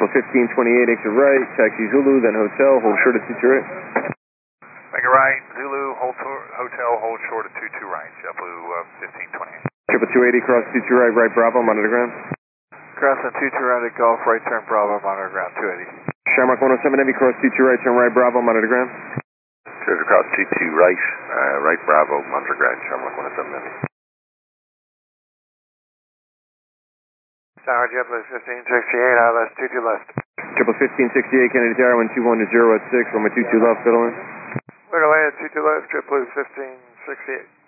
1528, exit right, taxi Zulu, then hotel, hold short at 22 right. Make it right, Zulu, hotel, hold short at 22 right, JetBlue 1528. 280, cross 22 right, right Bravo, monitor ground. Crossing 22 right at Golf, right turn Bravo, monitor ground 280. Shamrock 107 Heavy, cross 22 right, turn right Bravo, monitor ground. Cruiser cross 22 right, right Bravo, monitor ground, Shamrock 107 Heavy. Tower JetBlue 1568, ILS 22 left. JetBlue 1568, Kennedy Tower, 121 to 0 at 6, runway 22 left, fiddle in. We're away at 22 left, JetBlue 1568.